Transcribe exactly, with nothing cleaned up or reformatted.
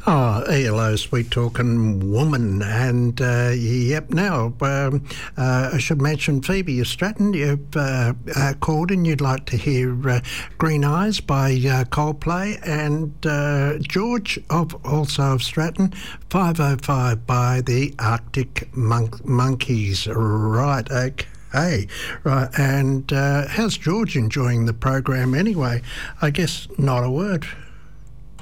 Oh, hello, sweet talking woman. And uh, yep, now um, uh, I should mention Phoebe Stratton. You've uh, uh, called and you'd like to hear uh, Green Eyes by uh, Coldplay, and uh, George of also of Stratton, five oh five by the Arctic Mon- Monkeys. Right, okay. Hey, right, and uh, how's George enjoying the program anyway? I guess not a word.